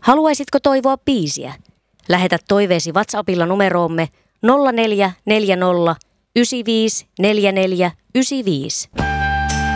Haluaisitko toivoa biisiä? Lähetä toiveesi WhatsAppilla numeroomme 0440 95 44 95.